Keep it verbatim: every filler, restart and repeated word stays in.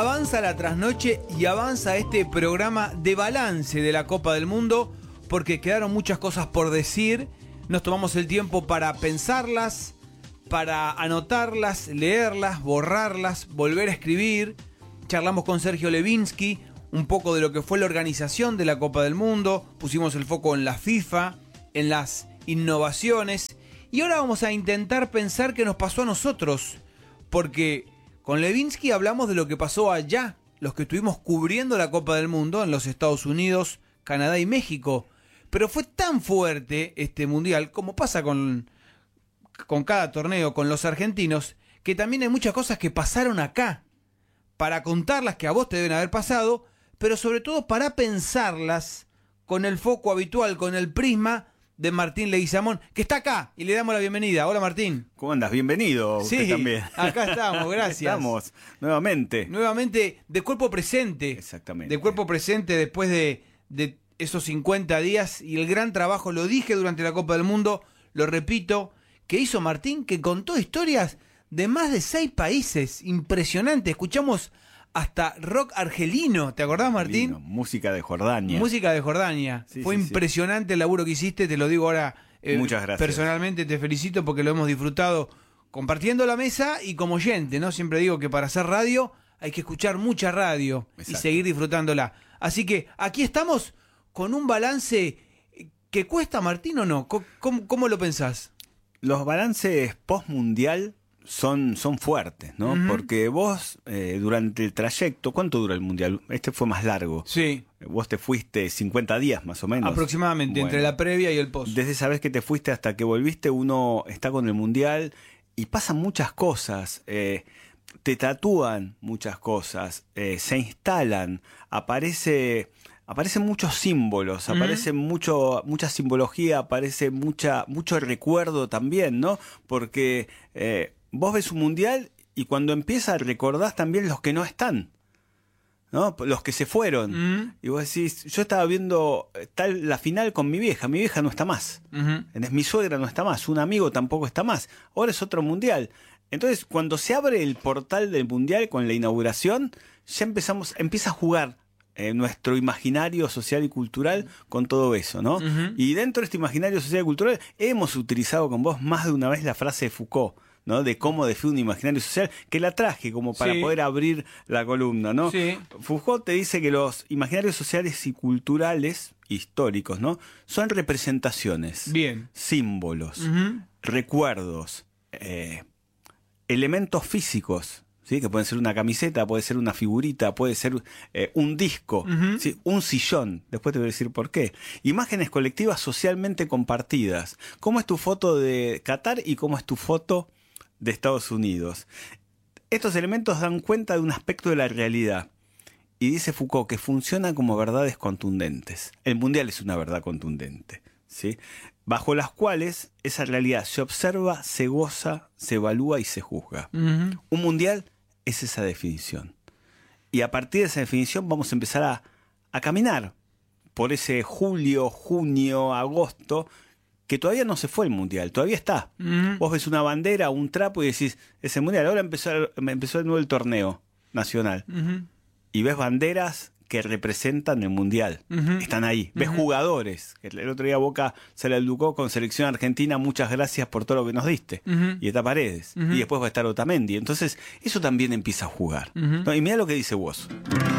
avanza la trasnoche y avanza este programa de balance de la Copa del Mundo, porque quedaron muchas cosas por decir. Nos tomamos el tiempo para pensarlas, para anotarlas, leerlas, borrarlas, volver a escribir. Charlamos con Sergio Levinsky un poco de lo que fue la organización de la Copa del Mundo. Pusimos el foco en la FIFA, en las innovaciones. Y ahora vamos a intentar pensar qué nos pasó a nosotros, porque con Levinsky hablamos de lo que pasó allá, los que estuvimos cubriendo la Copa del Mundo en los Estados Unidos, Canadá y México. Pero fue tan fuerte este mundial, como pasa con, con cada torneo, con los argentinos, que también hay muchas cosas que pasaron acá, para contarlas, que a vos te deben haber pasado, pero sobre todo para pensarlas con el foco habitual, con el prisma de Martín Leguizamón, que está acá, y le damos la bienvenida. Hola, Martín. ¿Cómo andas? Bienvenido. Usted sí, también. Acá estamos, gracias. Estamos, nuevamente. Nuevamente, de cuerpo presente. Exactamente. De cuerpo presente después de, de esos cincuenta días y el gran trabajo, lo dije durante la Copa del Mundo, lo repito, que hizo Martín, que contó historias de más de seis países. Impresionante. Escuchamos hasta rock argelino, ¿te acordás, Martín? Argelino, música de Jordania. Música de Jordania. Sí, Fue sí, impresionante sí. el laburo que hiciste, te lo digo ahora. Eh, Muchas gracias. Personalmente te felicito porque lo hemos disfrutado compartiendo la mesa y como oyente, ¿no? Siempre digo que para hacer radio hay que escuchar mucha radio. Exacto. Y seguir disfrutándola. Así que aquí estamos con un balance que cuesta, Martín, ¿o no? ¿Cómo, cómo lo pensás? Los balances post-mundial son, son fuertes, ¿no? Uh-huh. Porque vos, eh, durante el trayecto, ¿cuánto dura el mundial? Este fue más largo. Sí. Vos te fuiste cincuenta días más o menos. Aproximadamente, bueno, entre la previa y el post. Desde esa vez que te fuiste hasta que volviste, uno está con el mundial y pasan muchas cosas. Eh, te tatúan muchas cosas, eh, se instalan, aparece... Aparecen muchos símbolos, uh-huh. aparece mucho, mucha simbología, aparece mucha, mucho recuerdo también, ¿no? Porque eh, vos ves un mundial y cuando empieza recordás también los que no están, ¿no? Los que se fueron. Uh-huh. Y vos decís, yo estaba viendo tal la final con mi vieja, mi vieja no está más. Uh-huh. Mi suegra no está más, un amigo tampoco está más. Ahora es otro mundial. Entonces, cuando se abre el portal del mundial con la inauguración, ya empezamos, empieza a jugar Eh, nuestro imaginario social y cultural con todo eso, ¿no? Uh-huh. Y dentro de este imaginario social y cultural hemos utilizado con vos más de una vez la frase de Foucault, ¿no? De cómo define un imaginario social, que la traje como para sí. poder abrir la columna, ¿no? Sí. Foucault te dice que los imaginarios sociales y culturales históricos, ¿no? Son representaciones, bien, símbolos, uh-huh. recuerdos, eh, elementos físicos, ¿sí? Que pueden ser una camiseta, puede ser una figurita, puede ser eh, un disco, uh-huh. ¿sí? Un sillón, después te voy a decir por qué. Imágenes colectivas socialmente compartidas. ¿Cómo es tu foto de Qatar y cómo es tu foto de Estados Unidos? Estos elementos dan cuenta de un aspecto de la realidad. Y dice Foucault que funciona como verdades contundentes. El mundial es una verdad contundente, ¿sí? Bajo las cuales esa realidad se observa, se goza, se evalúa y se juzga. Uh-huh. Un mundial es esa definición. Y a partir de esa definición vamos a empezar a, a caminar por ese julio, junio, agosto, que todavía no se fue el mundial, todavía está. Uh-huh. Vos ves una bandera, un trapo y decís, es el mundial, ahora empezó, empezó de nuevo el torneo nacional. Uh-huh. Y ves banderas que representan el mundial, uh-huh. están ahí, ves uh-huh. jugadores, que el otro día Boca se la educó con selección argentina, muchas gracias por todo lo que nos diste, uh-huh. y está Paredes, uh-huh. y después va a estar Otamendi, entonces eso también empieza a jugar, uh-huh. ¿no? Y mira lo que dice vos.